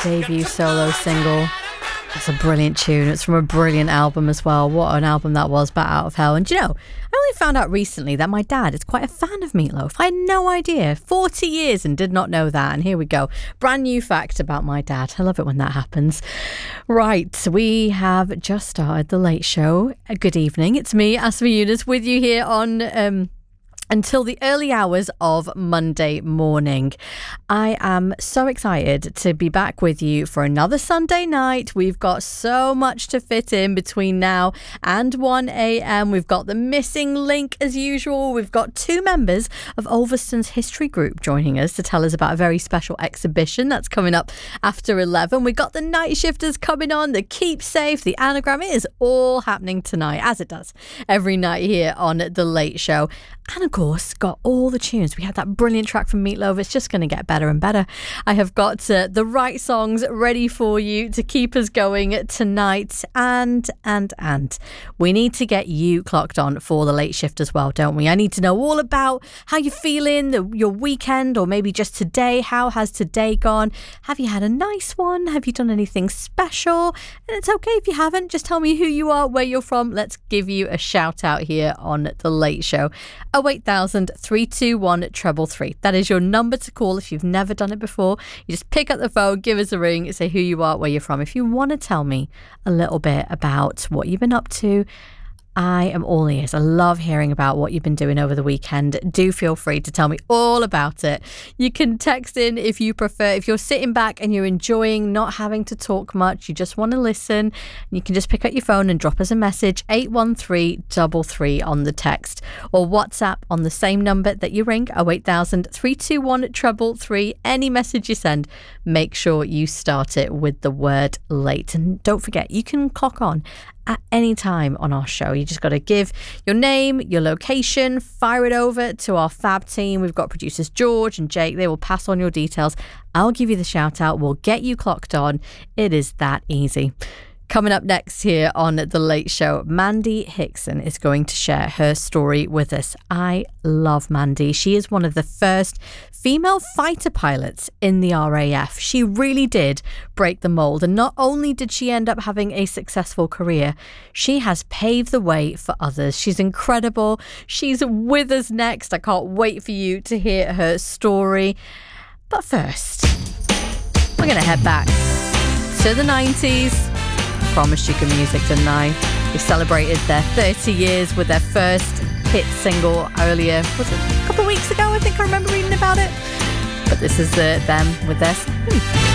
debut solo single. It's a brilliant tune. It's from a brilliant album as well. What an album that was, Bat Out of Hell. And you know, I only found out recently that my dad is quite a fan of Meat Loaf. I had no idea. 40 years and did not know that. And here we go. Brand new fact about my dad. I love it when that happens. Right, we have just started The Late Show. Good evening. It's me, Asma Yunus, with you here on... until the early hours of Monday morning. I am so excited to be back with you for another Sunday night. We've got so much to fit in between now and 1 a.m. We've got the missing link as usual. We've got two members of Ulverston's History Group joining us to tell us about a very special exhibition that's coming up after 11. We've got the night shifters coming on, the Keep Safe, the anagram. It is all happening tonight, as it does every night here on The Late Show. And of course, got all the tunes. We had that brilliant track from Meat Loaf. It's just going to get better and better. I have got the right songs ready for you to keep us going tonight. And we need to get you clocked on for the late shift as well, don't we? I need to know all about how you're feeling, your weekend, or maybe just today. How has today gone? Have you had a nice one? Have you done anything special? And it's okay if you haven't. Just tell me who you are, where you're from. Let's give you a shout out here on The Late Show. 08000 321 333. That is your number to call if you've never done it before. You just pick up the phone, give us a ring, say who you are, where you're from. If you want to tell me a little bit about what you've been up to, I am all ears. I love hearing about what you've been doing over the weekend. Do feel free to tell me all about it. You can text in if you prefer. If you're sitting back and you're enjoying not having to talk much, you just want to listen, you can just pick up your phone and drop us a message, 81333 on the text, or WhatsApp on the same number that you ring, 08000 321 333. Any message you send, make sure you start it with the word late. And don't forget, you can clock on at any time on our show. You just got to give your name, your location, fire it over to our fab team. We've got producers George and Jake. They will pass on your details. I'll give you the shout out. We'll get you clocked on. It is that easy. Coming up next here on The Late Show, Mandy Hickson is going to share her story with us. I love Mandy. She is one of the first female fighter pilots in the RAF. She really did break the mold. And not only did she end up having a successful career, she has paved the way for others. She's incredible. She's with us next. I can't wait for you to hear her story. But first, we're going to head back to the 90s. Promised you good music, didn't I? They celebrated their 30 years with their first hit single earlier. Was it a couple of weeks ago? I think I remember reading about it. But this is them with their...